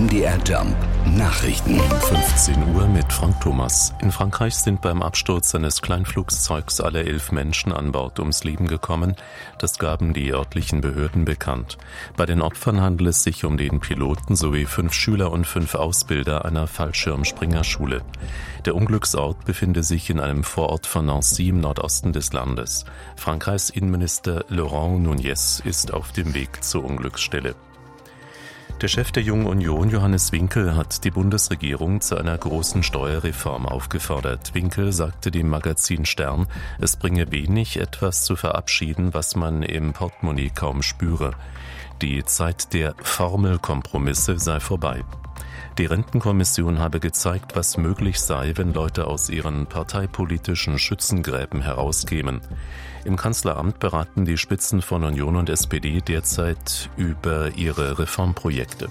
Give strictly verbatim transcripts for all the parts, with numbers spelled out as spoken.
M D R Jump Nachrichten. fünfzehn Uhr mit Frank Thomas. In Frankreich sind beim Absturz eines Kleinflugzeugs alle elf Menschen an Bord ums Leben gekommen. Das gaben die örtlichen Behörden bekannt. Bei den Opfern handelt es sich um den Piloten sowie fünf Schüler und fünf Ausbilder einer Fallschirmspringerschule. Der Unglücksort befinde sich in einem Vorort von Nancy im Nordosten des Landes. Frankreichs Innenminister Laurent Nunez ist auf dem Weg zur Unglücksstelle. Der Chef der Jungen Union, Johannes Winkel, hat die Bundesregierung zu einer großen Steuerreform aufgefordert. Winkel sagte dem Magazin Stern, es bringe wenig, etwas zu verabschieden, was man im Portemonnaie kaum spüre. Die Zeit der Formelkompromisse sei vorbei. Die Rentenkommission habe gezeigt, was möglich sei, wenn Leute aus ihren parteipolitischen Schützengräben herauskämen. Im Kanzleramt beraten die Spitzen von Union und S P D derzeit über ihre Reformprojekte.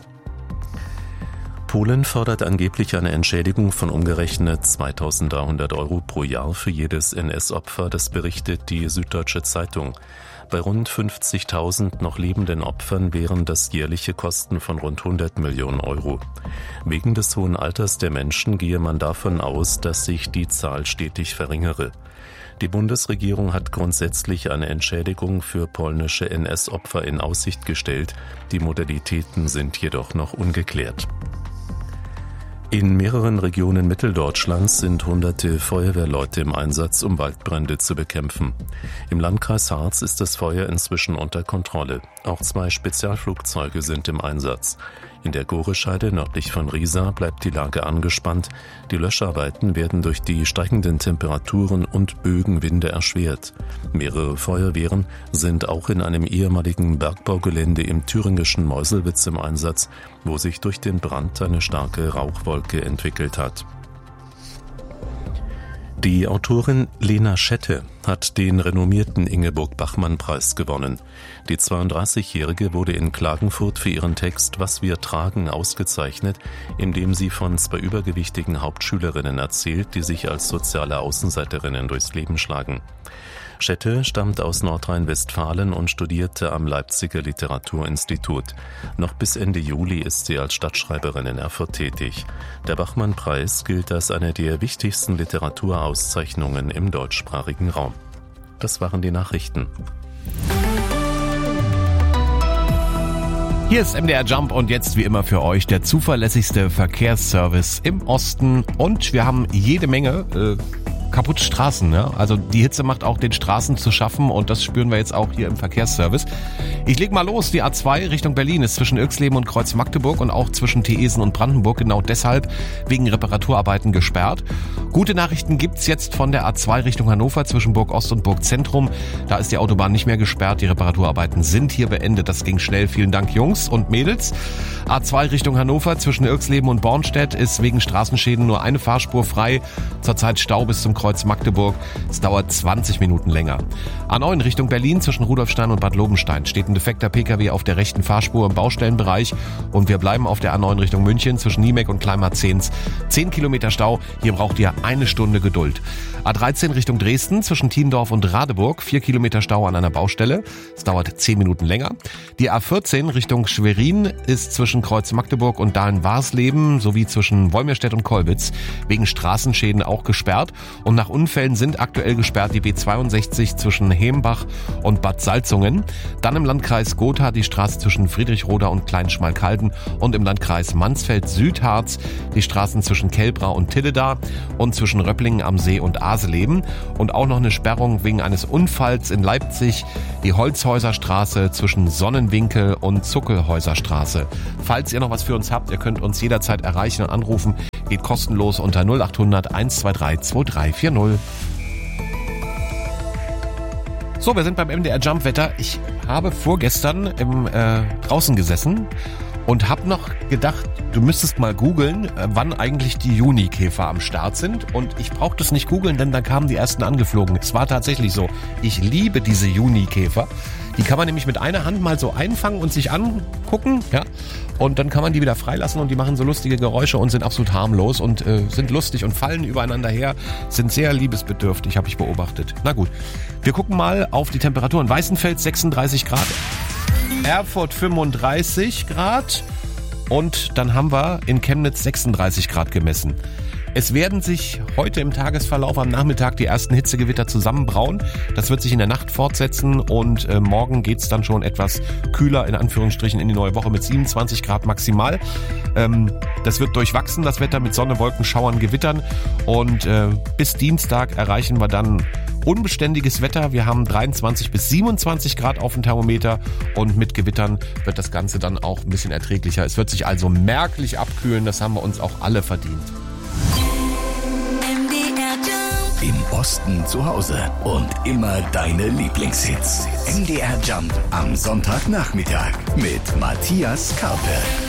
Polen fordert angeblich eine Entschädigung von umgerechnet zweitausenddreihundert Euro pro Jahr für jedes N S-Opfer, das berichtet die Süddeutsche Zeitung. Bei rund fünfzigtausend noch lebenden Opfern wären das jährliche Kosten von rund hundert Millionen Euro. Wegen des hohen Alters der Menschen gehe man davon aus, dass sich die Zahl stetig verringere. Die Bundesregierung hat grundsätzlich eine Entschädigung für polnische N S-Opfer in Aussicht gestellt. Die Modalitäten sind jedoch noch ungeklärt. In mehreren Regionen Mitteldeutschlands sind hunderte Feuerwehrleute im Einsatz, um Waldbrände zu bekämpfen. Im Landkreis Harz ist das Feuer inzwischen unter Kontrolle. Auch zwei Spezialflugzeuge sind im Einsatz. In der Gorescheide nördlich von Riesa bleibt die Lage angespannt. Die Löscharbeiten werden durch die steigenden Temperaturen und Böenwinde erschwert. Mehrere Feuerwehren sind auch in einem ehemaligen Bergbaugelände im thüringischen Meuselwitz im Einsatz, wo sich durch den Brand eine starke Rauchwolke entwickelt hat. Die Autorin Lena Schette hat den renommierten Ingeborg-Bachmann-Preis gewonnen. Die zweiunddreißigjährige wurde in Klagenfurt für ihren Text »Was wir tragen« ausgezeichnet, indem sie von zwei übergewichtigen Hauptschülerinnen erzählt, die sich als soziale Außenseiterinnen durchs Leben schlagen. Schette stammt aus Nordrhein-Westfalen und studierte am Leipziger Literaturinstitut. Noch bis Ende Juli ist sie als Stadtschreiberin in Erfurt tätig. Der Bachmann-Preis gilt als eine der wichtigsten Literaturauszeichnungen im deutschsprachigen Raum. Das waren die Nachrichten. Hier ist M D R Jump und jetzt wie immer für euch der zuverlässigste Verkehrsservice im Osten. Und wir haben jede Menge äh, kaputte Straßen. Ja? Also die Hitze macht auch den Straßen zu schaffen und das spüren wir jetzt auch hier im Verkehrsservice. Ich leg mal los. Die A zwei Richtung Berlin ist zwischen Irxleben und Kreuz Magdeburg und auch zwischen Theesen und Brandenburg genau deshalb wegen Reparaturarbeiten gesperrt. Gute Nachrichten gibt's jetzt von der A zwei Richtung Hannover zwischen Burg Ost und Burg Zentrum. Da ist die Autobahn nicht mehr gesperrt. Die Reparaturarbeiten sind hier beendet. Das ging schnell. Vielen Dank, Jungs und Mädels. A zwei Richtung Hannover zwischen Irxleben und Bornstedt ist wegen Straßenschäden nur eine Fahrspur frei. Zurzeit Stau bis zum Kreuz Magdeburg. Es dauert zwanzig Minuten länger. A neun Richtung Berlin zwischen Rudolfstein und Bad Lobenstein steht ein defekter Pkw auf der rechten Fahrspur im Baustellenbereich und wir bleiben auf der A neun Richtung München zwischen Niemek und Kleinmarzehns. zehn Kilometer Stau, hier braucht ihr eine Stunde Geduld. A dreizehn Richtung Dresden zwischen Thiendorf und Radeburg, vier Kilometer Stau an einer Baustelle. Es dauert zehn Minuten länger. Die A vierzehn Richtung Schwerin ist zwischen Kreuz Magdeburg und Dahlen-Warsleben sowie zwischen Wolmirstedt und Kolbitz wegen Straßenschäden auch gesperrt. Und nach Unfällen sind aktuell gesperrt die B zweiundsechzig zwischen Hembach und Bad Salzungen. Dann im Landkreis Gotha die Straße zwischen Friedrichroda und Kleinschmalkalden und im Landkreis Mansfeld-Südharz die Straßen zwischen Kelbra und Tilleda und zwischen Röpplingen am See und Aseleben. Und auch noch eine Sperrung wegen eines Unfalls in Leipzig, die Holzhäuserstraße zwischen Sonnenwinkel und Zuckelhäuserstraße. Falls ihr noch was für uns habt, ihr könnt uns jederzeit erreichen und anrufen. Geht kostenlos unter null acht hundert eins zwei drei zwei drei vier null. So, wir sind beim M D R Jump Wetter. Ich habe vorgestern im, äh, draußen gesessen und habe noch gedacht, du müsstest mal googeln, äh, wann eigentlich die Junikäfer am Start sind. Und ich brauchte es nicht googeln, denn da kamen die ersten angeflogen. Es war tatsächlich so. Ich liebe diese Junikäfer. Die kann man nämlich mit einer Hand mal so einfangen und sich angucken, ja. Und dann kann man die wieder freilassen und die machen so lustige Geräusche und sind absolut harmlos und äh, sind lustig und fallen übereinander her, sind sehr liebesbedürftig, habe ich beobachtet. Na gut, wir gucken mal auf die Temperaturen. Weißenfels sechsunddreißig Grad, Erfurt fünfunddreißig Grad, und dann haben wir in Chemnitz sechsunddreißig Grad gemessen. Es werden sich heute im Tagesverlauf am Nachmittag die ersten Hitzegewitter zusammenbrauen. Das wird sich in der Nacht fortsetzen und äh, morgen geht's dann schon etwas kühler in Anführungsstrichen in die neue Woche mit siebenundzwanzig Grad maximal. Ähm, das wird durchwachsen, das Wetter mit Sonne, Wolken, Schauern, Gewittern und äh, bis Dienstag erreichen wir dann unbeständiges Wetter. Wir haben dreiundzwanzig bis siebenundzwanzig Grad auf dem Thermometer und mit Gewittern wird das Ganze dann auch ein bisschen erträglicher. Es wird sich also merklich abkühlen, das haben wir uns auch alle verdient. Im Osten zu Hause und immer deine Lieblingshits. M D R Jump am Sonntagnachmittag mit Matthias Karpe.